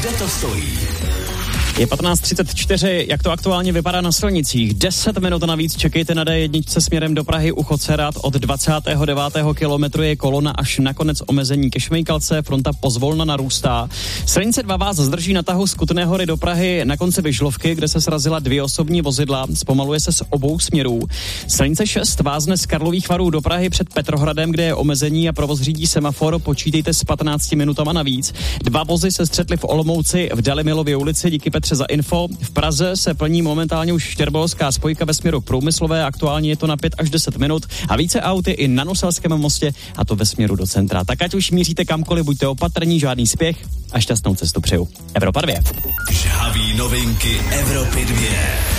kde to stojí. Je 15:34, jak to aktuálně vypadá na silnicích. 10 minut navíc čekejte na D1 směrem do Prahy u Chodcerat. Od 29. kilometru je kolona až na konec omezení ke Šmejkalce, fronta pozvolna narůstá. Silnice 2 vás zdrží na tahu z Kutné Hory do Prahy na konci Vyžlovky, kde se srazila 2 osobní vozidla, zpomaluje se z obou směrů. Silnice 6 vázne z Karlových Varů do Prahy před Petrohradem, kde je omezení a provoz řídí semafor, počítejte s 15 minutama navíc. 2 vozy se střetly v Olomouci v Dalimilově ulici, díky Petře za info. V Praze se plní momentálně už štěrbolovská spojka ve směru k Průmyslové, aktuálně je to na 5 až 10 minut a více aut je i na Noselském mostě, a to ve směru do centra. Tak ať už míříte kamkoliv, buďte opatrní, žádný spěch a šťastnou cestu přeju. Evropa 2. Žhavý novinky Evropy 2.